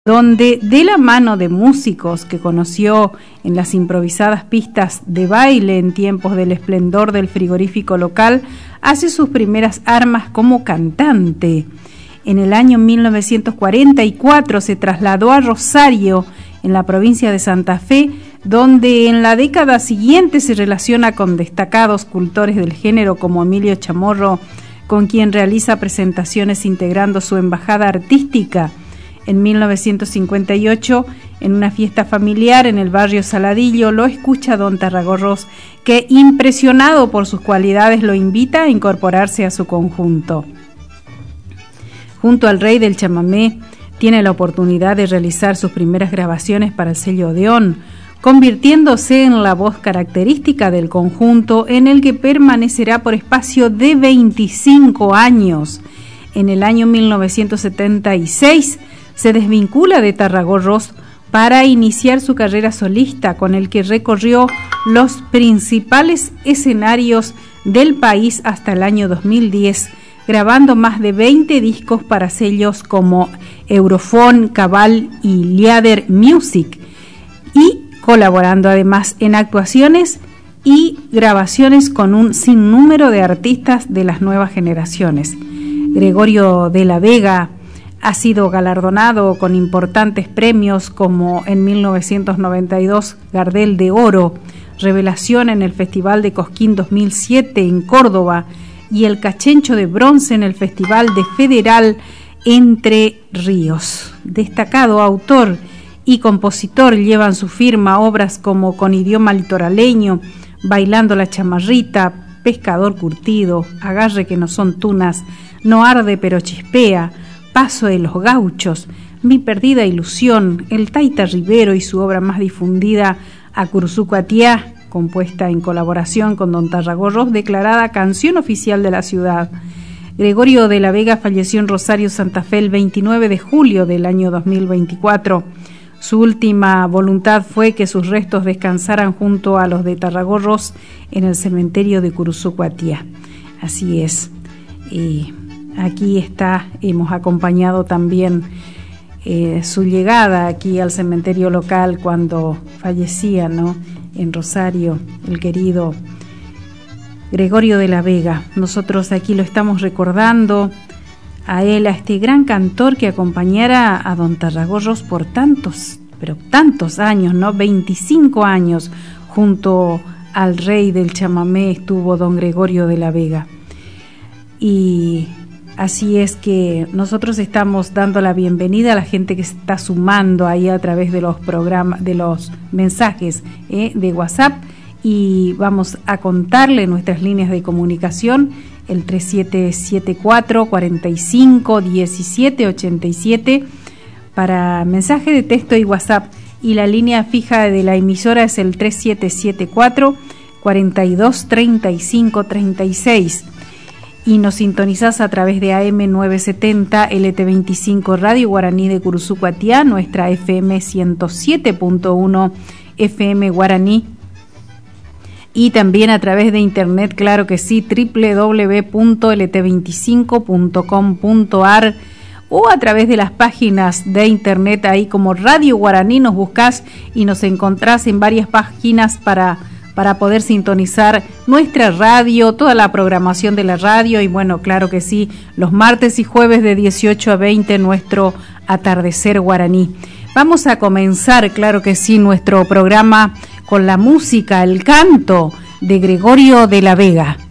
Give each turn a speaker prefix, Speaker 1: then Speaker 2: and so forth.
Speaker 1: donde de la mano de músicos que conoció en las improvisadas pistas de baile en tiempos del esplendor del frigorífico local, hace sus primeras armas como cantante. En el año 1944 se trasladó a Rosario, en la provincia de Santa Fe, donde en la década siguiente se relaciona con destacados cultores del género como Emilio Chamorro, con quien realiza presentaciones integrando su embajada artística. En 1958, en una fiesta familiar en el barrio Saladillo, lo escucha don Tarragorros, que, impresionado por sus cualidades, lo invita a incorporarse a su conjunto. Junto al rey del chamamé, tiene la oportunidad de realizar sus primeras grabaciones para el sello Odeón, convirtiéndose en la voz característica del conjunto, en el que permanecerá por espacio de 25 años. En el año 1976, se desvincula de Tarragorros para iniciar su carrera solista, con el que recorrió los principales escenarios del país hasta el año 2010, grabando más de 20 discos para sellos como Eurofon, Cabal y Liader Music, y colaborando además en actuaciones y grabaciones con un sinnúmero de artistas de las nuevas generaciones. Gregorio de la Vega ha sido galardonado con importantes premios como en 1992 Gardel de Oro, Revelación en el Festival de Cosquín 2007 en Córdoba y el Cachencho de Bronce en el Festival de Federal Entre Ríos. Destacado autor y compositor, llevan su firma obras como Con idioma litoraleño, Bailando la chamarrita, Pescador curtido, Agarre que no son tunas, No arde pero chispea, Paso de los gauchos, Mi perdida ilusión, El Taita Rivero y su obra más difundida, Acurzucuatiá, compuesta en colaboración con don Tarragorros, declarada canción oficial de la ciudad. Gregorio de la Vega falleció en Rosario, Santa Fe, el 29 de julio del año 2024. Su última voluntad fue que sus restos descansaran junto a los de Tarragorros en el cementerio de Curuzúcuatiá. Así es. Aquí está, hemos acompañado también su llegada aquí al cementerio local cuando fallecía, ¿no?, en Rosario, el querido Gregorio de la Vega. Nosotros aquí lo estamos recordando a él, a este gran cantor que acompañara a don Tarragorros por tantos años, ¿no? 25 años junto al rey del chamamé estuvo don Gregorio de la Vega. Y así es que nosotros estamos dando la bienvenida a la gente que se está sumando ahí a través de los programas, de los mensajes de WhatsApp, y vamos a contarle nuestras líneas de comunicación, el 3774 45 17 87 para mensaje de texto y WhatsApp, y la línea fija de la emisora es el 3774 42 35 36. Y nos sintonizás a través de AM 970 LT25 Radio Guaraní de Curuzúcuatiá, nuestra FM 107.1 FM Guaraní, y también a través de internet, claro que sí, www.lt25.com.ar, o a través de las páginas de internet, ahí como Radio Guaraní nos buscás y nos encontrás en varias páginas para poder sintonizar nuestra radio, toda la programación de la radio, y bueno, claro que sí, los martes y jueves de 18 a 20 nuestro atardecer guaraní. Vamos a comenzar, claro que sí, nuestro programa con la música, el canto de Gregorio de la Vega.